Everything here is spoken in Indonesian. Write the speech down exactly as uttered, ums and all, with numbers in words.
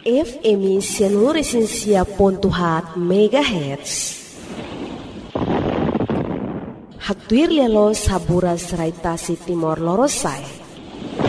F M Sianuresensia pontuhat megahertz. Haktuir lialo saburas raitasi Timor Lorosai.